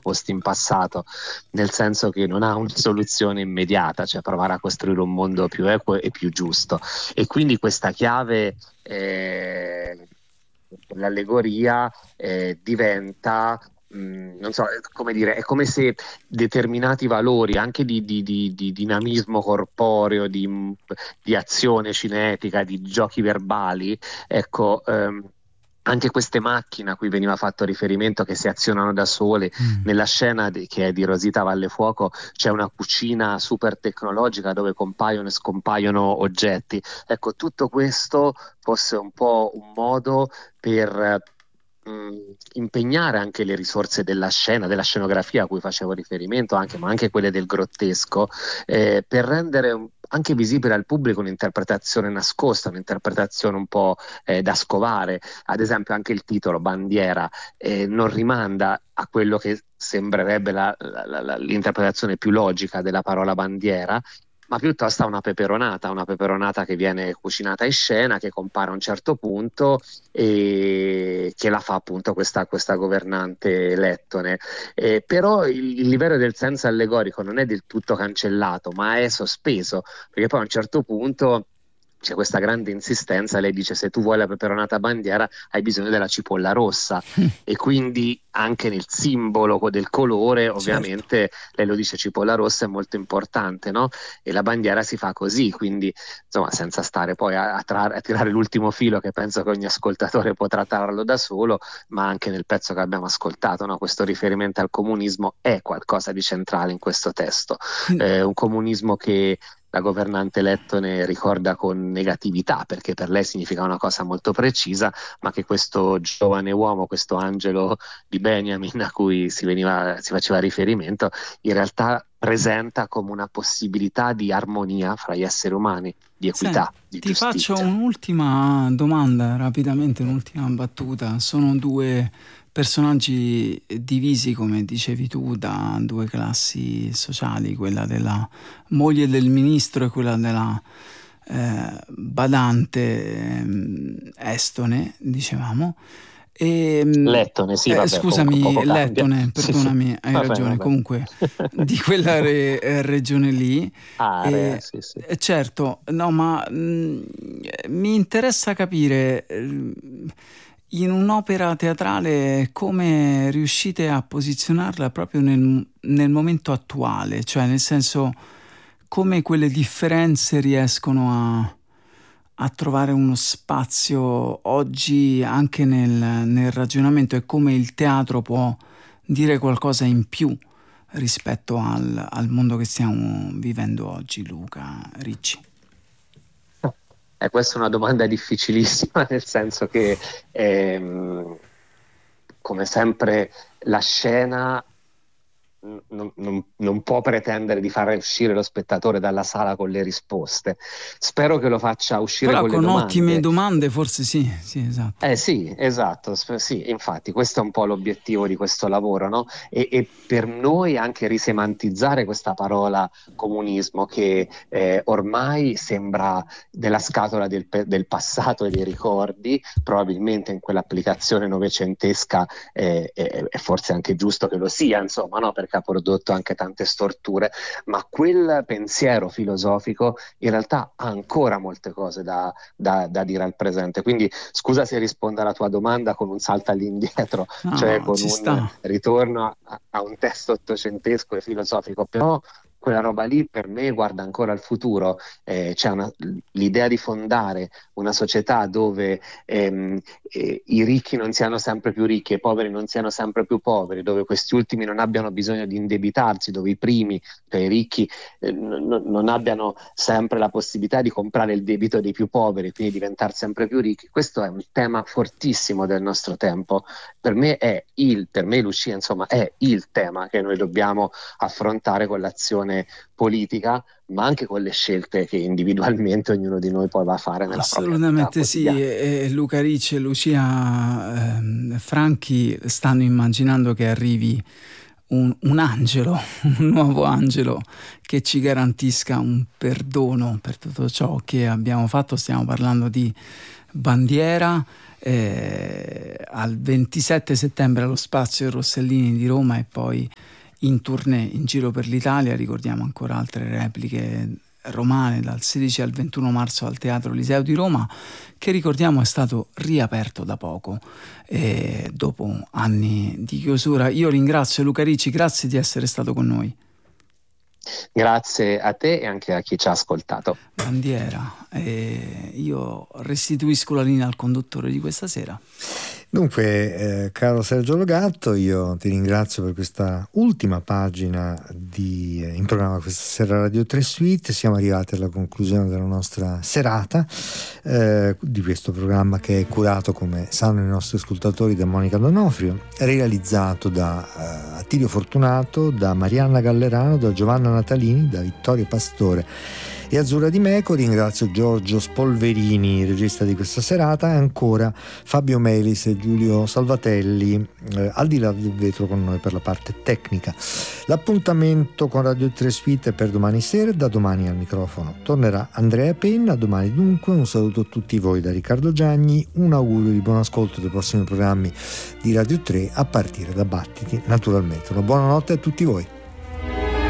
posti in passato, nel senso che non ha una soluzione immediata, cioè provare a costruire un mondo più equo e più giusto. E quindi questa chiave, l'allegoria, diventa, non so, come dire, è come se determinati valori, anche di dinamismo corporeo, di azione cinetica, di giochi verbali, ecco, anche queste macchine a cui veniva fatto riferimento che si azionano da sole, Mm. nella scena che è di Rosita Vallefuoco c'è una cucina super tecnologica dove compaiono e scompaiono oggetti. Ecco, tutto questo fosse un po' un modo per impegnare anche le risorse della scena, della scenografia a cui facevo riferimento, anche, ma anche quelle del grottesco, per rendere anche visibile al pubblico un'interpretazione nascosta, un'interpretazione un po' da scovare. Ad esempio, anche il titolo Bandiera non rimanda a quello che sembrerebbe l'interpretazione più logica della parola bandiera, ma piuttosto a una peperonata che viene cucinata in scena, che compare a un certo punto e che la fa appunto questa governante lettone. Però il livello del senso allegorico non è del tutto cancellato, ma è sospeso, perché poi a un certo punto c'è questa grande insistenza, lei dice se tu vuoi la peperonata bandiera hai bisogno della cipolla rossa, e quindi anche nel simbolo del colore Certo. ovviamente lei lo dice, cipolla rossa è molto importante, no? E la bandiera si fa così, quindi insomma senza stare poi a tirare l'ultimo filo, che penso che ogni ascoltatore potrà trarlo da solo, ma anche nel pezzo che abbiamo ascoltato, no? Questo riferimento al comunismo è qualcosa di centrale in questo testo, Quindi, un comunismo che la governante lettone ricorda con negatività, perché per lei significa una cosa molto precisa, ma che questo giovane uomo, questo angelo di Benjamin a cui si faceva riferimento, in realtà presenta come una possibilità di armonia fra gli esseri umani, di senti, equità, di ti faccio giustizia. un'ultima domanda, rapidamente, un'ultima battuta. Sono due personaggi divisi, come dicevi tu, da due classi sociali, quella della moglie del ministro e quella della badante estone, dicevamo. Lettone, sì, vabbè, comunque poco Scusami, cambia. Lettone, Sì, sì, perdonami, hai vabbè, ragione. vabbè. Comunque, di quella regione lì. Area, E, sì, sì. certo, no, ma mi interessa capire in un'opera teatrale come riuscite a posizionarla proprio nel momento attuale, cioè nel senso come quelle differenze riescono a trovare uno spazio oggi anche nel ragionamento e come il teatro può dire qualcosa in più rispetto al mondo che stiamo vivendo oggi, Luca Ricci. Questa è una domanda difficilissima, nel senso che come sempre la scena non può pretendere di far uscire lo spettatore dalla sala con le risposte. Spero che lo faccia uscire Però con le con ottime domande. domande forse sì, sì, esatto. Sì, esatto, sì, infatti questo è un po' l'obiettivo di questo lavoro, no? E per noi anche risemantizzare questa parola comunismo che ormai sembra della scatola del passato e dei ricordi, probabilmente in quell'applicazione novecentesca è forse anche giusto che lo sia, insomma, no? Perché ha prodotto anche tante storture, ma quel pensiero filosofico in realtà ha ancora molte cose da dire al presente. Quindi scusa se rispondo alla tua domanda con un salto all'indietro, No, cioè no, con ci un sta. ritorno a un testo ottocentesco e filosofico, però quella roba lì per me guarda ancora al futuro. L'idea di fondare una società dove i ricchi non siano sempre più ricchi e i poveri non siano sempre più poveri, dove questi ultimi non abbiano bisogno di indebitarsi, dove i primi, cioè i ricchi, non abbiano sempre la possibilità di comprare il debito dei più poveri, quindi diventare sempre più ricchi. Questo è un tema fortissimo del nostro tempo. Per me Lucia, insomma, è il tema che noi dobbiamo affrontare con l'azione politica, ma anche con le scelte che individualmente ognuno di noi poi va a fare nella propria vita Assolutamente sì, quotidiana. e Luca Ricci e Lucia Franchi stanno immaginando che arrivi un angelo, un nuovo angelo che ci garantisca un perdono per tutto ciò che abbiamo fatto. Stiamo parlando di Bandiera. al 27 settembre allo Spazio Rossellini di Roma e poi in tournée in giro per l'Italia. Ricordiamo ancora altre repliche romane dal 16 al 21 marzo al Teatro Eliseo di Roma, che ricordiamo è stato riaperto da poco dopo anni di chiusura. Io ringrazio Luca Ricci, grazie di essere stato con noi. Grazie a te e anche a chi ci ha ascoltato. Bandiera, io restituisco la linea al conduttore di questa sera. Dunque, caro Sergio Logatto, io ti ringrazio per questa ultima pagina in programma questa sera Radio 3 Suite. Siamo arrivati alla conclusione della nostra serata di questo programma, che è curato, come sanno i nostri ascoltatori, da Monica Donofrio, realizzato da Attilio Fortunato, da Marianna Gallerano, da Giovanna Natalini, da Vittorio Pastore e Azzurra Di Meco. Ringrazio Giorgio Spolverini, regista di questa serata, e ancora Fabio Melis e Giulio Salvatelli al di là del vetro con noi per la parte tecnica. L'appuntamento con Radio 3 Suite è per domani sera. Da domani al microfono tornerà Andrea Penna. Domani dunque un saluto a tutti voi da Riccardo Gianni, un augurio di buon ascolto dei prossimi programmi di Radio 3 a partire da Battiti, naturalmente. Una buona notte a tutti voi.